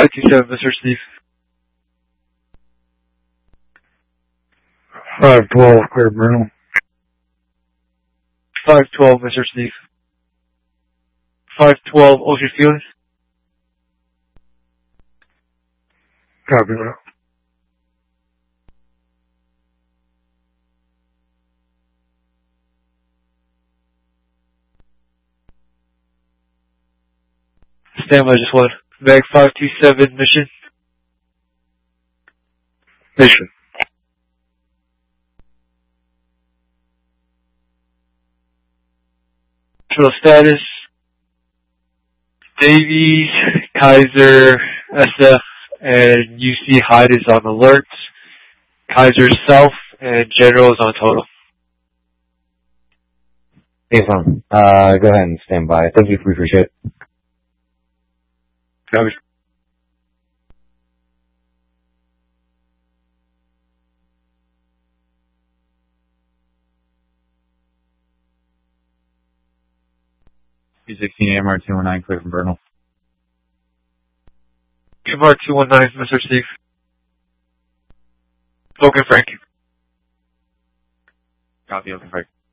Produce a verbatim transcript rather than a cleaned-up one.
five two seven, Mister Steve. five twelve, clear Bruno. five twelve, Mister Steve. five twelve, Ocean Field. Copy that. Stand by, just one. Mag five two seven, mission. Mission. Control status. Davies, Kaiser, S F, and U C Hyde is on alert. Kaiser Self and General is on total. Hey, fun. Uh, go ahead and stand by. Thank you. We appreciate it. Copy. two sixteen M R two one nine, clear from Bernal. M R two one nine, Mister Steve. Open Frank. Copy, open Frank.